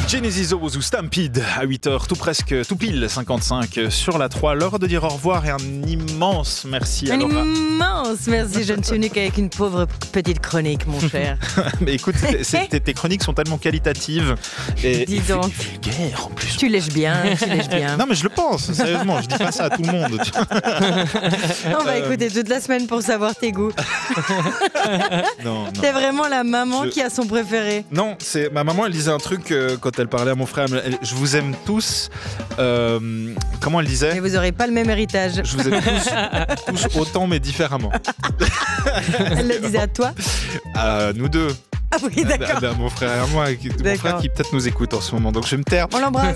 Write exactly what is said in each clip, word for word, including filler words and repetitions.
Genesis Owosu Stampede à huit heures, tout presque, tout pile cinquante-cinq sur la trois. L'heure de dire au revoir et un immense merci à Un Laura. immense merci, je ne suis venu qu'avec une pauvre petite chronique, mon cher. Mais écoute, c'est- c'est- tes, tes chroniques sont tellement qualitatives et, Dis et donc. vulgaires en plus. Tu lèches bien, tu lèches bien. Non mais je le pense, sérieusement, je dis pas ça à tout le monde. On va écouter toute la semaine pour savoir tes goûts. Non, non. T'es vraiment la maman Je- qui a son préféré. Non, c'est ma maman. Elle disait un truc euh, quand elle parlait à mon frère. Elle- je vous aime tous. Euh, comment elle Mais disait? vous aurez pas le même héritage. Je vous aime tous, tous autant mais différemment. Elle le disait à toi. À nous deux. Ah oui, d'accord. À- à mon frère et à moi, qui- mon D'accord. frère qui peut-être nous écoute en ce moment. Donc je vais me taire. On l'embrasse.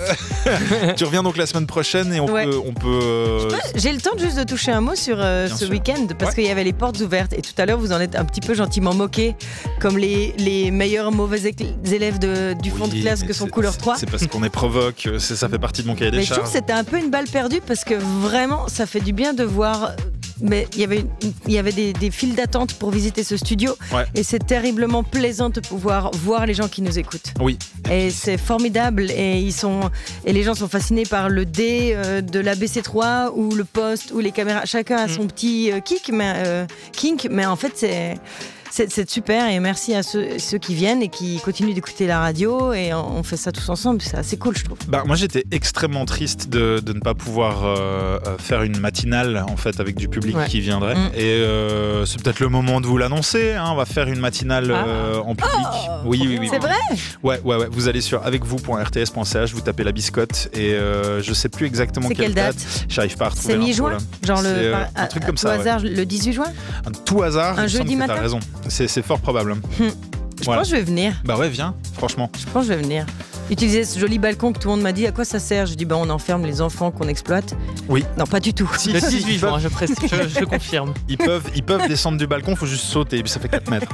Tu reviens donc la semaine prochaine et on Ouais. peut, on peut. euh, J'ai le temps juste de toucher un mot sur euh, Bien ce sûr. week-end parce Ouais. qu'il y avait les portes ouvertes et tout à l'heure vous en êtes un petit peu gentiment moqué comme les, les meilleurs mauvais écl- élèves de, du fond oui, de classe mais que sont c'est- couleur c'est- trois. C'est parce qu'on est provoque. c'est- Ça fait partie de mon cahier des Mais je trouve charges. que c'était un peu une balle perdue parce que vraiment ça fait du bien de voir. Mais il y avait, une- il y avait des, des files d'attente pour visiter ce studio Ouais. et c'est terriblement plaisant de pouvoir voir les gens qui nous écoutent. Oui. Et c'est formidable et ils sont et les gens sont fascinés par le D euh, de la B C trois ou le poste ou les caméras. Chacun a son petit euh, kick, mais euh, kink, mais en fait c'est c'est c'est super et merci à ceux, ceux qui viennent et qui continuent d'écouter la radio et on, on fait ça tous ensemble. C'est assez cool, je trouve. Bah, moi j'étais extrêmement triste de, de ne pas pouvoir euh, euh, faire une matinale en fait avec du public Ouais. qui viendrait Mm. et euh, c'est peut-être le moment de vous l'annoncer, hein, on va faire une matinale euh, en public. oui, oui, oui, C'est oui. vrai. Ouais, ouais, ouais. Vous allez sur avec vous point r t s point c h, vous tapez la biscotte et euh, je sais plus exactement C'est quelle, quelle date J'arrive pas à retrouver C'est l'info, mi-juin, là. genre le C'est, euh, par- un à- truc à comme tout ça, ouais. hasard le dix-huit juin. Un tout hasard. Un il me semble jeudi que matin. T'as raison. C'est, c'est fort probable. Je Voilà. pense que je vais venir. Bah ouais, viens. Franchement. Je pense que je vais venir. Utiliser ce joli balcon que tout le monde m'a dit à quoi ça sert. Je dis ben on enferme les enfants qu'on exploite. Oui. Non, pas du tout. Si, Le si, dix-huit ils juin, peuvent- je, précise, je, je confirme. Ils peuvent, ils peuvent descendre du balcon, faut juste sauter, et puis ça fait quatre mètres.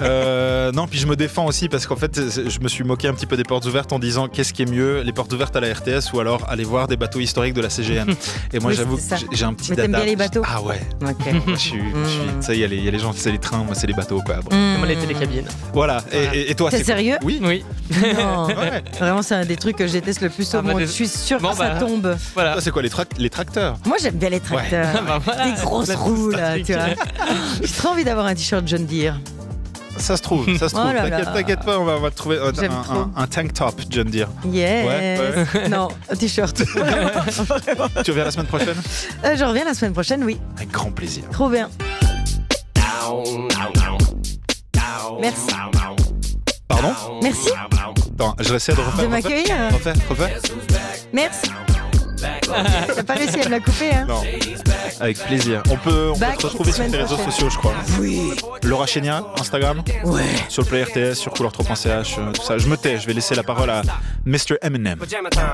Euh, non, puis je me défends aussi parce qu'en fait, c'est- je me suis moqué un petit peu des portes ouvertes en disant qu'est-ce qui est mieux, les portes ouvertes à la R T S ou alors aller voir des bateaux historiques de la C G N. Et moi, Oui, j'avoue c'est ça. que j'ai- j'ai un petit Mais t'aimes dada. bien les bateaux Ah ouais. Ok. Moi, je suis, je suis- Mm. tu sais, il y, a les- il y a les gens, c'est les trains, moi, c'est les bateaux, quoi. Bon. Comme Mmh. les télécabines. Voilà. Et, Voilà. et- et toi, T'es c'est sérieux? Oui. Oui, Non. Ouais. Vraiment, c'est un des trucs que je déteste le plus au Ah bah, monde. des- Je suis sûre Bon, que ça bah. tombe. voilà. Toi, c'est quoi les, trac- les tracteurs? Moi, j'aime bien les tracteurs. Bah, voilà. Des grosses C'est- roues, c'est un là, truc. tu vois. J'ai trop envie d'avoir un t-shirt John Deere. Ça se trouve, ça se trouve. Oh là T'inquiète, là. t'inquiète pas, on va, on va te trouver un, J'aime un- trop. un- un tank top, John Deere. Yes. Ouais, Non, un t-shirt. Tu reviens la semaine prochaine? Euh, je reviens la semaine prochaine, oui. Avec grand plaisir. Trop bien. Merci. Pardon? Merci Attends, je vais essayer de refaire. de m'accueillir. Refais, refais. Merci. T'as pas réussi à me la couper, hein? Non. Avec plaisir. On peut, on peut Back te retrouver sur tes semaine réseaux prochaine. sociaux, je crois. Oui. Laura Chénia, Instagram. Ouais. Sur le Play R T S, sur couleur trois point c h, euh, tout ça. Je me tais, je vais laisser la parole à mister Eminem.